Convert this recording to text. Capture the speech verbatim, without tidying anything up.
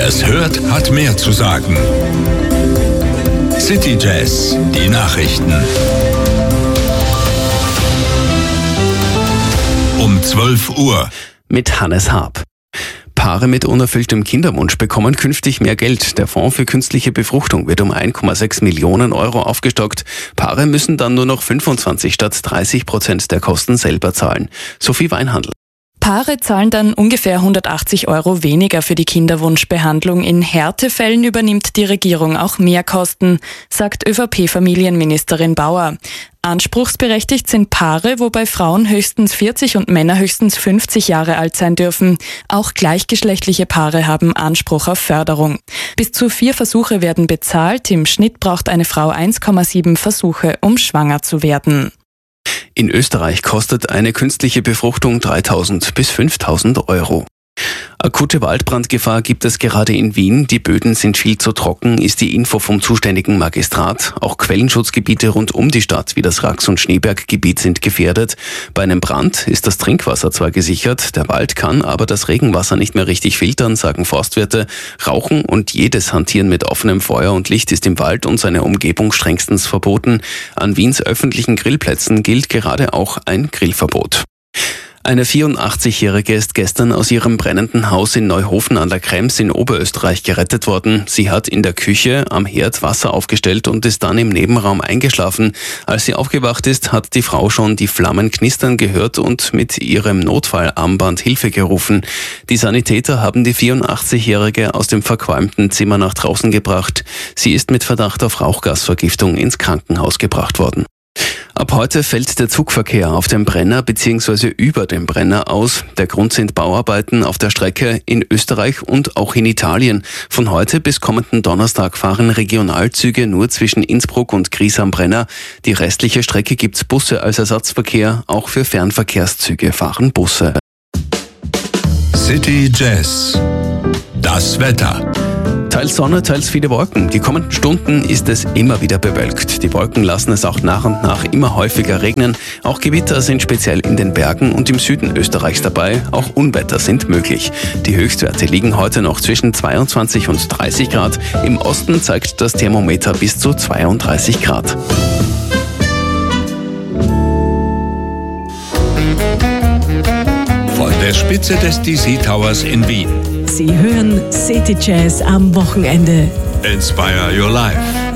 Wer es hört, hat mehr zu sagen. City Jazz, die Nachrichten. Um zwölf Uhr. Mit Hannes Haab. Paare mit unerfülltem Kinderwunsch bekommen künftig mehr Geld. Der Fonds für künstliche Befruchtung wird um ein Komma sechs Millionen Euro aufgestockt. Paare müssen dann nur noch fünfundzwanzig statt dreißig Prozent der Kosten selber zahlen. Sophie Weinhandl. Paare zahlen dann ungefähr hundertachtzig Euro weniger für die Kinderwunschbehandlung. In Härtefällen übernimmt die Regierung auch Mehrkosten, sagt ÖVP-Familienministerin Bauer. Anspruchsberechtigt sind Paare, wobei Frauen höchstens vierzig und Männer höchstens fünfzig Jahre alt sein dürfen. Auch gleichgeschlechtliche Paare haben Anspruch auf Förderung. Bis zu vier Versuche werden bezahlt. Im Schnitt braucht eine Frau eins Komma sieben Versuche, um schwanger zu werden. In Österreich kostet eine künstliche Befruchtung dreitausend bis fünftausend Euro. Akute Waldbrandgefahr gibt es gerade in Wien. Die Böden sind viel zu trocken, ist die Info vom zuständigen Magistrat. Auch Quellenschutzgebiete rund um die Stadt, wie das Rax- und Schneeberggebiet, sind gefährdet. Bei einem Brand ist das Trinkwasser zwar gesichert, der Wald kann aber das Regenwasser nicht mehr richtig filtern, sagen Forstwirte. Rauchen und jedes Hantieren mit offenem Feuer und Licht ist im Wald und seiner Umgebung strengstens verboten. An Wiens öffentlichen Grillplätzen gilt gerade auch ein Grillverbot. Eine vierundachtzigjährige ist gestern aus ihrem brennenden Haus in Neuhofen an der Krems in Oberösterreich gerettet worden. Sie hat in der Küche am Herd Wasser aufgestellt und ist dann im Nebenraum eingeschlafen. Als sie aufgewacht ist, hat die Frau schon die Flammen knistern gehört und mit ihrem Notfallarmband Hilfe gerufen. Die Sanitäter haben die vierundachtzigjährige aus dem verqualmten Zimmer nach draußen gebracht. Sie ist mit Verdacht auf Rauchgasvergiftung ins Krankenhaus gebracht worden. Ab heute fällt der Zugverkehr auf dem Brenner bzw. über dem Brenner aus. Der Grund sind Bauarbeiten auf der Strecke in Österreich und auch in Italien. Von heute bis kommenden Donnerstag fahren Regionalzüge nur zwischen Innsbruck und Gries am Brenner. Die restliche Strecke gibt's Busse als Ersatzverkehr. Auch für Fernverkehrszüge fahren Busse. City Jazz. Das Wetter. Teils Sonne, teils viele Wolken. Die kommenden Stunden ist es immer wieder bewölkt. Die Wolken lassen es auch nach und nach immer häufiger regnen. Auch Gewitter sind speziell in den Bergen und im Süden Österreichs dabei. Auch Unwetter sind möglich. Die Höchstwerte liegen heute noch zwischen zweiundzwanzig und dreißig Grad. Im Osten zeigt das Thermometer bis zu zweiunddreißig Grad. Von der Spitze des D C Towers in Wien. Sie hören City Jazz am Wochenende. Inspire your life.